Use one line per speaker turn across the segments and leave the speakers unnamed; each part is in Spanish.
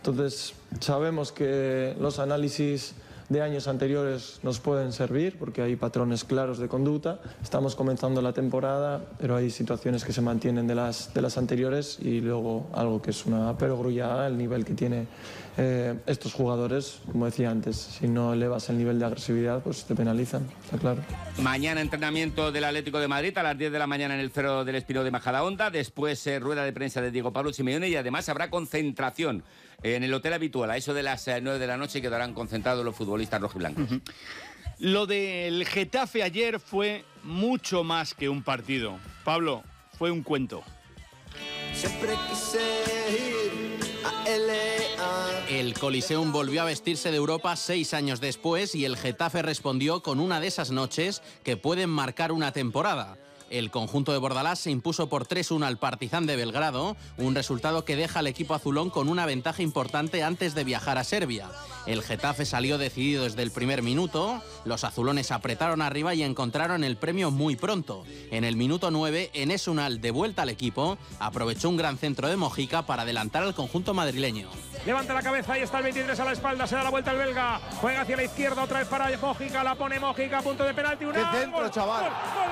Entonces sabemos que los análisis de años anteriores nos pueden servir porque hay patrones claros de conducta. Estamos comenzando la temporada, pero hay situaciones que se mantienen de las anteriores y luego algo que es una perogrullada, el nivel que tiene estos jugadores. Como decía antes, si no elevas el nivel de agresividad, pues te penalizan, está claro.
Mañana entrenamiento del Atlético de Madrid a las 10 de la mañana en el Cerro del Espino de Majadahonda. Después rueda de prensa de Diego Pablo Simeone y además habrá concentración en el hotel habitual. A eso de las 9 de la noche quedarán concentrados los futbolistas rojiblancos.
Lo del Getafe ayer fue mucho más que un partido. Pablo, fue un cuento.
Siempre quise ir a L.A.
El Coliseum volvió a vestirse de Europa 6 años después y el Getafe respondió con una de esas noches que pueden marcar una temporada. El conjunto de Bordalás se impuso por 3-1 al Partizan de Belgrado, un resultado que deja al equipo azulón con una ventaja importante antes de viajar a Serbia. El Getafe salió decidido desde el primer minuto, los azulones apretaron arriba y encontraron el premio muy pronto. En el minuto 9, Enes Unal, de vuelta al equipo, aprovechó un gran centro de Mojica para adelantar al conjunto madrileño.
Levanta la cabeza, ahí está el 23 a la espalda, se da la vuelta el belga, juega hacia la izquierda, otra vez para Mojica, la pone Mojica, punto de penalti,
¡qué centro, chaval!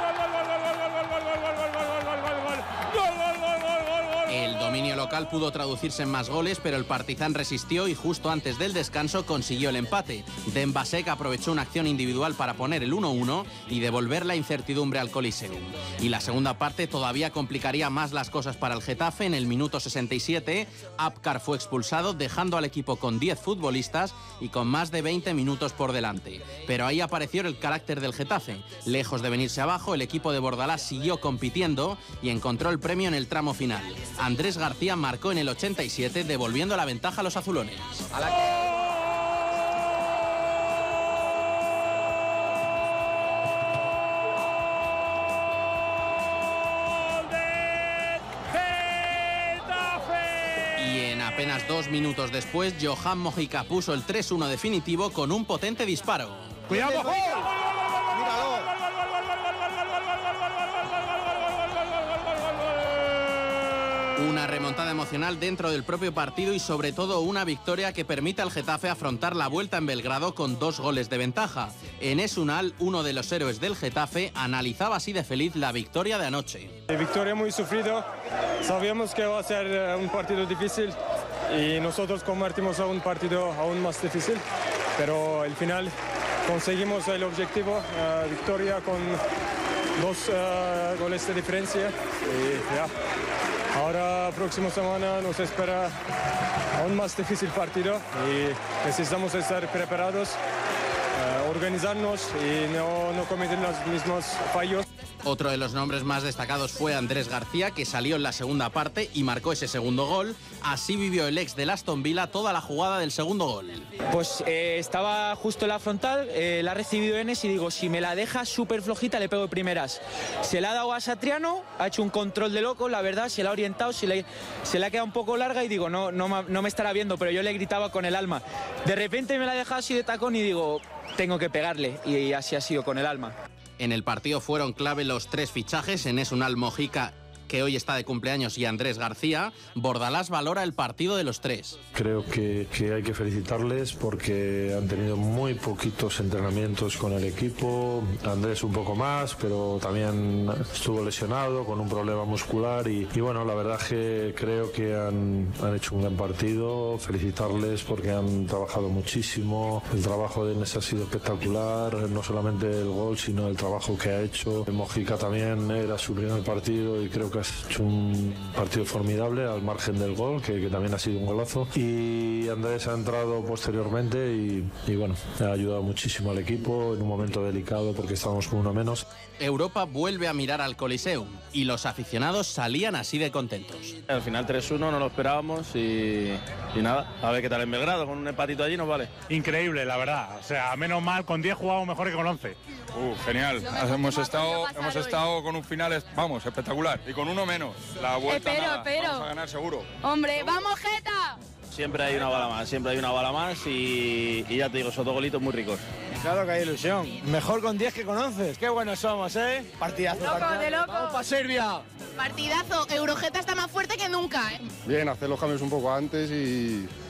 El dominio local pudo traducirse en más goles, pero el Partizan resistió y justo antes del descanso consiguió el empate. Dembasek aprovechó una acción individual para poner el 1-1 y devolver la incertidumbre al Coliseum. Y la segunda parte todavía complicaría más las cosas para el Getafe. En el minuto 67, Apcar fue expulsado, dejando al equipo con 10 futbolistas y con más de 20 minutos por delante. Pero ahí apareció el carácter del Getafe. Lejos de venirse abajo, el equipo de Bordalás siguió compitiendo y encontró el premio en el tramo final. Andrés García marcó en el 87, devolviendo la ventaja a los azulones. Y en apenas 2 minutos después, Johan Mojica puso el 3-1 definitivo con un potente disparo.
¡Cuidado! ¡Gol!
Una remontada emocional dentro del propio partido y sobre todo una victoria que permite al Getafe afrontar la vuelta en Belgrado con 2 goles de ventaja. Enes Unal, uno de los héroes del Getafe, analizaba así de feliz la victoria de anoche.
Victoria muy sufrido, sabíamos que va a ser un partido difícil y nosotros convertimos a un partido aún más difícil, pero al final conseguimos el objetivo, victoria con 2 goles de diferencia y ya. Ahora, próxima semana, nos espera aún más difícil partido y necesitamos estar preparados, organizarnos y no cometer los mismos fallos.
Otro de los nombres más destacados fue Andrés García, que salió en la segunda parte y marcó ese segundo gol. Así vivió el ex del Aston Villa toda la jugada del segundo gol.
Pues estaba justo en la frontal, la ha recibido Enes y digo, si me la deja súper flojita le pego de primeras. Se la ha dado a Satriano, ha hecho un control de loco, la verdad, se la ha orientado, se le ha quedado un poco larga y digo, no me estará viendo, pero yo le gritaba con el alma. De repente me la ha dejado así de tacón y digo, tengo que pegarle, y así ha sido con el alma.
En el partido fueron clave los 3 fichajes, Enes Unal, Mojica, que hoy está de cumpleaños, y Andrés García. Bordalás valora el partido de los 3.
Creo que hay que felicitarles porque han tenido muy poquitos entrenamientos con el equipo. Andrés un poco más, pero también estuvo lesionado con un problema muscular y bueno, la verdad que creo que han hecho un gran partido. Felicitarles porque han trabajado muchísimo. El trabajo de Enes ha sido espectacular, no solamente el gol, sino el trabajo que ha hecho. Mojica también era su primer partido y creo que has hecho un partido formidable al margen del gol, que también ha sido un golazo. Y Andrés ha entrado posteriormente y bueno, ha ayudado muchísimo al equipo en un momento delicado porque estábamos con uno menos.
Europa vuelve a mirar al Coliseum y los aficionados salían así de contentos.
Al final 3-1 no lo esperábamos y nada, a ver qué tal en Belgrado, con un empatito allí nos vale.
Increíble, la verdad. O sea, menos mal, con 10 jugamos mejor que con 11.
Genial. Hemos estado con un final, vamos, espectacular. Y con uno menos. La vuelta vamos a ganar seguro.
¡Hombre, vamos, Geta!
Siempre hay una bala más, y ya te digo, son 2 golitos muy ricos.
Claro que hay ilusión. Mejor con 10 que con 11. Qué buenos somos, ¿eh? Partidazo.
De loco.
¡Vamos para Serbia!
Partidazo. Eurogeta está más fuerte que nunca, ¿eh?
Bien, hacer los cambios un poco antes y